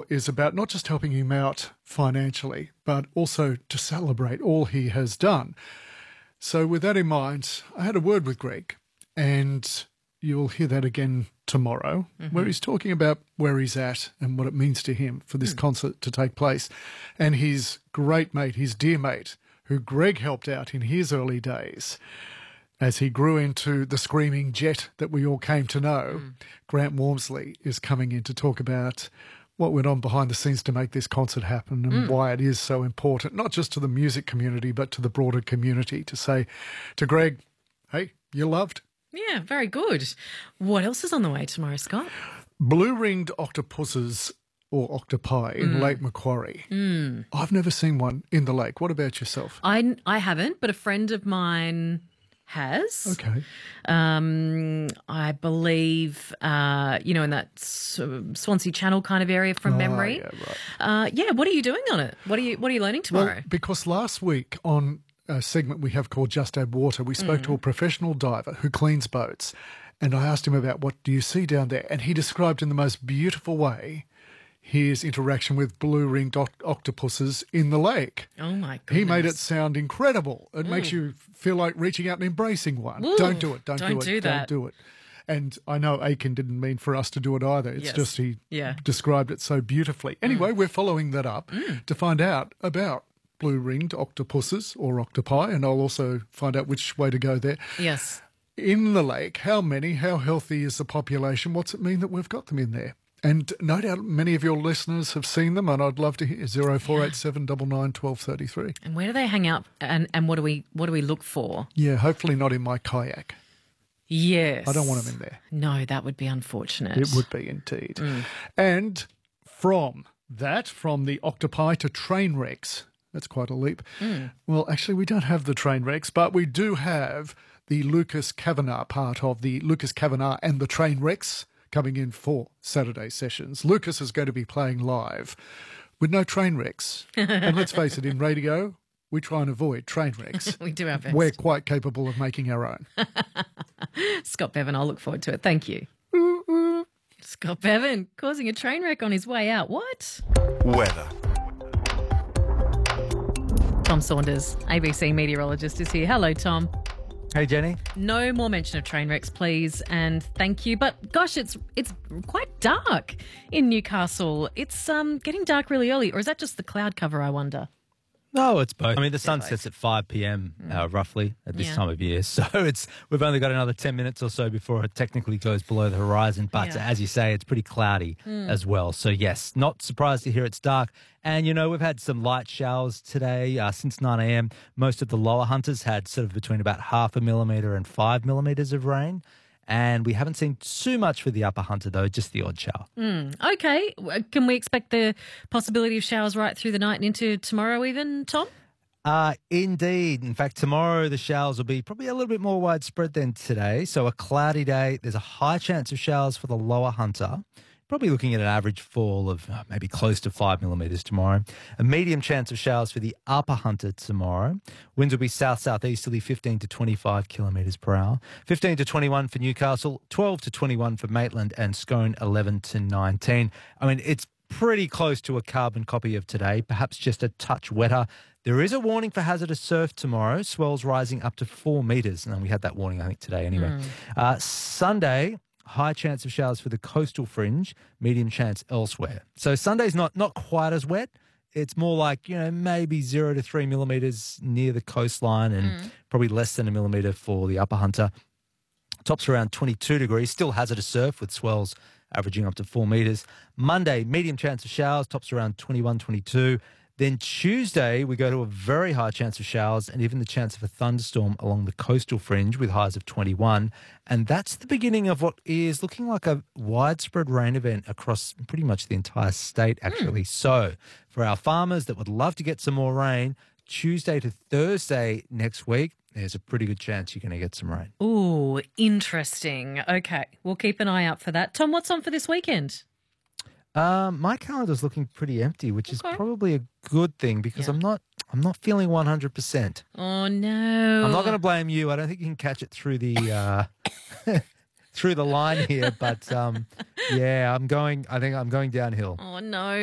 is about not just helping him out financially, but also to celebrate all he has done. So with that in mind, I had a word with Greg, and you'll hear that again tomorrow, where he's talking about where he's at and what it means to him for this concert to take place. And his great mate, his dear mate, who Greg helped out in his early days, as he grew into the screaming jet that we all came to know, Grant Wormsley is coming in to talk about what went on behind the scenes to make this concert happen and why it is so important, not just to the music community, but to the broader community, to say to Greg, hey, you're loved. Yeah, very good. What else is on the way tomorrow, Scott? Blue-ringed octopuses or octopi in Lake Macquarie. I've never seen one in the lake. What about yourself? I haven't, but a friend of mine has. Okay. I believe, in that Swansea Channel kind of area from memory. Yeah, right. What are you doing on it? What are you learning tomorrow? Well, because last week on a segment we have called Just Add Water, we spoke to a professional diver who cleans boats, and I asked him about what do you see down there, and he described in the most beautiful way his interaction with blue-ringed octopuses in the lake. Oh, my goodness. He made it sound incredible. It makes you feel like reaching out and embracing one. Ooh, don't do it. Don't do it. that. Don't do it. And I know Aiken didn't mean for us to do it either. It's just he described it so beautifully. Anyway, we're following that up to find out about blue-ringed octopuses or octopi, and I'll also find out which way to go there. Yes. In the lake, how many, how healthy is the population? What's it mean that we've got them in there? And no doubt many of your listeners have seen them, and I'd love to hear 0487 99 1233. And where do they hang out, and what do we look for? Yeah, hopefully not in my kayak. Yes. I don't want them in there. No, that would be unfortunate. It would be indeed. And from the octopi to train wrecks, that's quite a leap. Well, actually, we don't have the train wrecks, but we do have the Lucas Kavanagh part of the Lucas Kavanagh and the train wrecks coming in for Saturday sessions. Lucas is going to be playing live with no train wrecks. And let's face it, in radio, we try and avoid train wrecks. We do our best. We're quite capable of making our own. Scott Bevan, I'll look forward to it. Thank you. Scott Bevan causing a train wreck on his way out. What? Weather. Tom Saunders, ABC meteorologist, is here. Hello, Tom. Hey, Jenny. No more mention of train wrecks, please, and thank you. But gosh, it's quite dark in Newcastle. It's getting dark really early, or is that just the cloud cover, I wonder? No, it's both. I mean, the sun sets at 5 p.m. Roughly at this time of year, so we've only got another 10 minutes or so before it technically goes below the horizon. But as you say, it's pretty cloudy as well. So yes, not surprised to hear it's dark. And we've had some light showers today since 9 a.m. Most of the lower hunters had sort of between about 0.5 millimetre and 5 millimetres of rain. And we haven't seen too much for the upper hunter, though, just the odd shower. Okay. Can we expect the possibility of showers right through the night and into tomorrow even, Tom? Indeed. In fact, tomorrow the showers will be probably a little bit more widespread than today. So a cloudy day, there's a high chance of showers for the lower hunter. Probably looking at an average fall of maybe close to 5 millimetres tomorrow. A medium chance of showers for the upper hunter tomorrow. Winds will be south-southeasterly, 15 to 25 kilometres per hour. 15 to 21 for Newcastle, 12 to 21 for Maitland, and Scone 11 to 19. I mean, it's pretty close to a carbon copy of today, perhaps just a touch wetter. There is a warning for hazardous surf tomorrow, swells rising up to 4 metres. And we had that warning, I think, today anyway. Sunday, high chance of showers for the coastal fringe, medium chance elsewhere. So Sunday's not quite as wet. It's more like, maybe 0 to 3 millimetres near the coastline and probably less than a millimetre for the upper hunter. Tops around 22 degrees, still hazardous surf with swells averaging up to 4 metres. Monday, medium chance of showers, tops around 21, 22. Then Tuesday, we go to a very high chance of showers and even the chance of a thunderstorm along the coastal fringe with highs of 21. And that's the beginning of what is looking like a widespread rain event across pretty much the entire state, actually. So for our farmers that would love to get some more rain, Tuesday to Thursday next week, there's a pretty good chance you're going to get some rain. Ooh, interesting. Okay, we'll keep an eye out for that. Tom, what's on for this weekend? My calendar's looking pretty empty, which is probably a good thing because I'm not feeling 100%. Oh no! I'm not going to blame you. I don't think you can catch it through the through the line here, but I think I'm going downhill. Oh no!